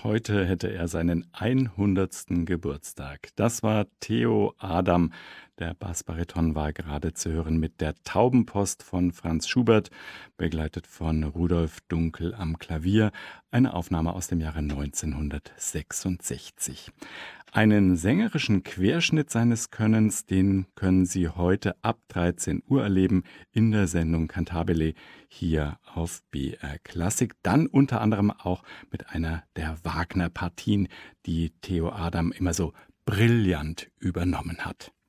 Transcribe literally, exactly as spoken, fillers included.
Heute hätte er seinen hundertsten Geburtstag. Das war Theo Adam. Der Bassbariton war gerade zu hören mit der Taubenpost von Franz Schubert, begleitet von Rudolf Dunkel am Klavier. Eine Aufnahme aus dem Jahre neunzehnhundertsechsundsechzig. Einen sängerischen Querschnitt seines Könnens, den können Sie heute ab dreizehn Uhr erleben in der Sendung Cantabile hier auf B R Klassik. Dann unter anderem auch mit einer der Wagner-Partien, die Theo Adam immer so brillant übernommen hat.